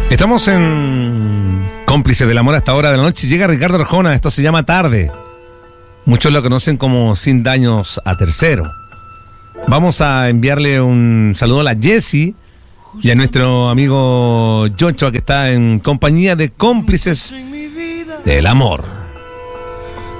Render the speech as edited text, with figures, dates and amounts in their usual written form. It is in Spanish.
Estamos en Cómplices del Amor hasta hora de la noche. Llega Ricardo Arjona, esto se llama Tarde. Muchos lo conocen como Sin Daños a Tercero. Vamos a enviarle un saludo a la Jessie y a nuestro amigo Joshua, que está en compañía de Cómplices del Amor.